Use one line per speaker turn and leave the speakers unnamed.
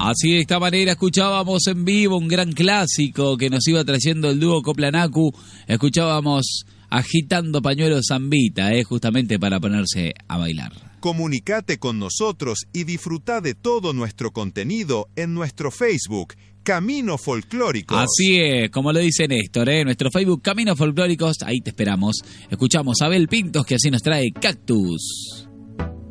Así de esta manera escuchábamos en vivo un gran clásico que nos iba trayendo el dúo Coplanacu. Escuchábamos Agitando Pañuelo Zambita, justamente para ponerse a bailar.
Comunicate con nosotros y disfruta de todo nuestro contenido en nuestro Facebook, Camino Folclóricos.
Así es, como lo dice Néstor, nuestro Facebook Camino Folclóricos, ahí te esperamos. Escuchamos a Abel Pintos, que así nos trae Cactus.